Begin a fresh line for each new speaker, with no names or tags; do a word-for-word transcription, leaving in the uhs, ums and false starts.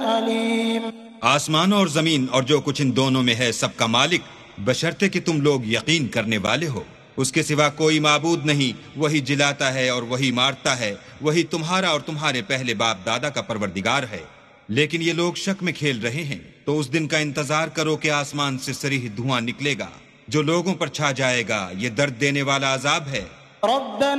अलीम।
आसमान और जमीन और जो कुछ इन दोनों में है सबका मालिक, बशर्ते कि तुम लोग यकीन करने वाले हो। उसके सिवा कोई माबूद नहीं, वही जिलाता है और वही मारता है, वही तुम्हारा और तुम्हारे पहले बाप दादा का परवरदिगार है। लेकिन ये लोग शक में खेल रहे हैं। तो उस दिन का इंतजार करो कि आसमान से सरीह धुआं निकलेगा जो लोगों पर छा जाएगा। ये दर्द देने वाला अजाब है।